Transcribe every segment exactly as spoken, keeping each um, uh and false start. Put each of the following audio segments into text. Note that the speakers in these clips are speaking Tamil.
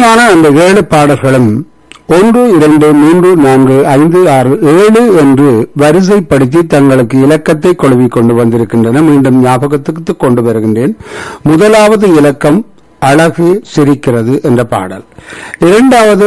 அருமையான அந்த ஏழு பாடல்களும் ஒன்று இரண்டு மூன்று நான்கு ஐந்து ஆறு ஏழு என்று வரிசைப்படுத்தி தங்களுக்கு இலக்கத்தை கொழுவிக் கொண்டு வந்திருக்கின்றன. மீண்டும் ஞாபகத்துக்கு கொண்டு வருகின்றேன். முதலாவது இலக்கம் அழகு சிரிக்கிறது என்ற பாடல். இரண்டாவது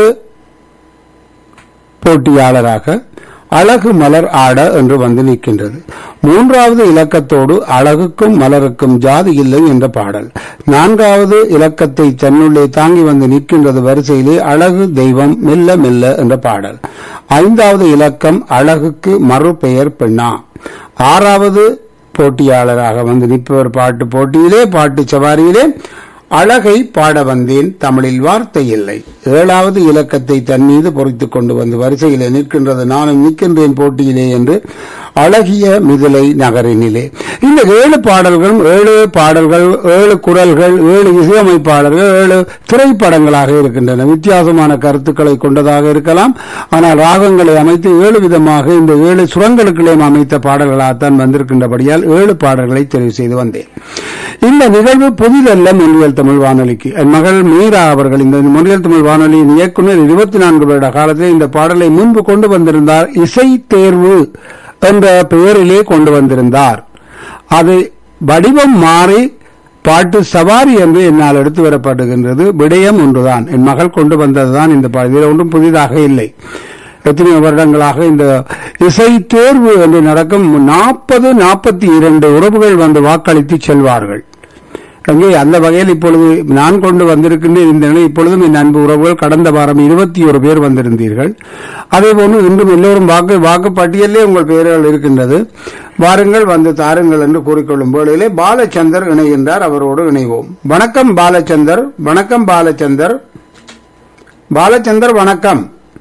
போட்டியாளராக அழகு மலர் ஆட என்று வந்து நிற்கின்றது. மூன்றாவது இலக்கத்தோடு அழகுக்கும் மலருக்கும் ஜாதி இல்லை என்ற பாடல். நான்காவது இலக்கத்தை தன்னுள்ளே தாங்கி வந்து நிற்கின்றது வரிசையிலே அழகு தெய்வம் மெல்ல மெல்ல என்ற பாடல். ஐந்தாவது இலக்கம் அழகுக்கு மறுபெயர் பெண்ணா. ஆறாவது போட்டியாளராக வந்து நிற்பவர் பாட்டு போட்டியிலே பாட்டு சவாரியிலே அழகை பாட வந்தேன் தமிழில் வார்த்தை இல்லை. ஏழாவது இலக்கத்தை தன் மீது பொறித்துக் கொண்டு வந்து வரிசையிலே நிற்கின்றது நானும் நிற்கின்றேன் போட்டியிலே என்று அழகிய மிதிலை நகரினிலே. இந்த ஏழு பாடல்களும் ஏழு பாடல்கள் ஏழு குரல்கள் ஏழு இசையமைப்பாளர்கள் ஏழு திரைப்படங்களாக இருக்கின்றன. வித்தியாசமான கருத்துக்களை கொண்டதாக இருக்கலாம். ஆனால் ராகங்களை அமைத்து ஏழு விதமாக இந்த ஏழு சுரங்களுக்குள்ளே அமைத்த பாடல்களாகத்தான் வந்திருக்கின்றபடியால் ஏழு பாடல்களை தெரிவு செய்து வந்தேன். இந்த நிகழ்வு புதிதல்ல மொழியல் தமிழ் வானொலிக்கு. என் மகள் மீரா அவர்கள் இந்த மொழியல் தமிழ் வானொலியின் இயக்குநர் இருபத்தி நான்கு வருட காலத்தில் இந்த பாடலை முன்பு கொண்டு வந்திருந்தார். இசை தேர்வு என்ற பெயரிலே கொண்டு வந்திருந்தார். அது வடிவம் மாறி பாட்டு சவாரி என்று என்னால் எடுத்து வரப்படுகின்றது. விடயம் ஒன்றுதான், என் மகள் கொண்டு வந்ததுதான் இந்த பாடல். ஒன்றும் புதிதாக இல்லை. எத்தனையோ வருடங்களாக இந்த இசை தேர்வு என்று நடக்கும். நாற்பது நாற்பத்தி இரண்டு உறவுகள் வந்து வாக்களித்து செல்வார்கள். அங்கே அந்த வகையில் இப்பொழுது நான் கொண்டு வந்திருக்கின்றேன். இந்த நிலை இப்பொழுதும் என் அன்பு உறவுகள் கடந்த வாரம் இருபத்தி ஒரு பேர் வந்திருந்தீர்கள். அதே போன்று இன்றும் எல்லோரும் வாக்கு வாக்கு பட்டியலே உங்கள் பெயர்கள் இருக்கின்றது. வாருங்கள் வந்து தாருங்கள் என்று கூறிக்கொள்ளும் வேளையிலே பாலச்சந்தர் இணைகின்றார். அவரோடு இணைவோம். வணக்கம் பாலச்சந்தர். வணக்கம் பாலச்சந்தர். பாலச்சந்தர் வணக்கம்.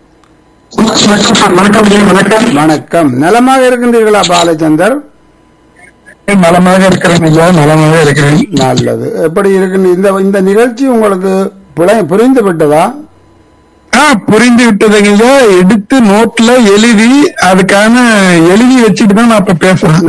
வணக்கம். நலமாக இருக்கின்றீர்களா பாலச்சந்தர்? நலமாக இருக்கிறேன் ஐயா, நலமாக இருக்கிறேன். நல்லது. எப்படி இருக்கு இந்த இந்த நிகழ்ச்சி உங்களுக்கு புரிந்து விட்டதா? புரிந்து விட்டதுங்க ஐயா. எடுத்து நோட்ல எழுதி அதுக்கான எழுதி வச்சுட்டு தான் நான் இப்ப பேசுறேன்.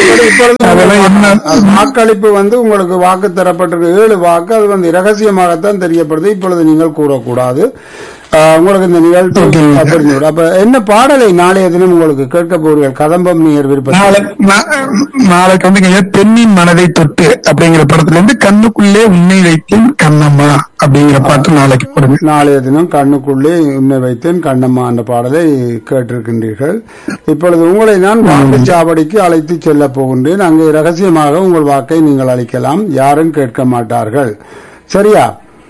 வாக்களிப்பு வந்து உங்களுக்கு வாக்கு தரப்பட்டிருக்கு. ஏழு வாக்கு. அது வந்து இரகசியமாகத்தான் தெரியப்படுது. இப்பொழுது நீங்கள் கூறக்கூடாது. உங்களுக்கு இந்த நிகழ்ச்சி அப்ப என்ன பாடலை நாளைய தினம் உங்களுக்கு கேட்க போறீர்கள்? கதம்பம் நீர் விருப்பம். நாளைக்கு வந்து பெண்ணின் மனதை தொட்டு அப்படிங்கிற படத்துல இருந்து கண்ணுக்குள்ளே உன்னை வைத்தேன் கண்ணம்மா அப்படிங்கிற பாட்டு நாளைக்கு போடுங்க. நாளைய தினம் கண்ணுக்குள்ளே உன்னை வைத்தேன் கண்ணம்மா என்ற பாடலை கேட்டிருக்கின்றீர்கள். இப்பொழுது உங்களை நான் வாக்குச்சாவடிக்கு அழைத்து செல்ல போகின்றேன். அங்கே ரகசியமாக உங்கள் வாக்கை நீங்கள் அளிக்கலாம். யாரும் கேட்க மாட்டார்கள். சரியா?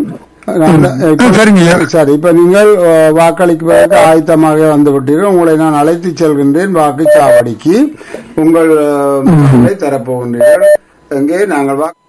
சரி. இப்ப நீங்கள் வாக்களிப்பதற்கு ஆயத்தமாக வந்து விட்டீர்கள். உங்களை நான் அழைத்து செல்கின்றேன் வாக்குச்சாவடிக்கு. உங்கள் தரப்போகின்றீர்கள். எங்கே நாங்கள்